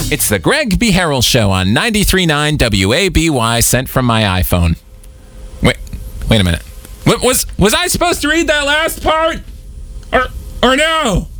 It's the Greg B. Harrell Show on 93.9 WABY, sent from my iPhone. Wait a minute. Was I supposed to read that last part? Or no?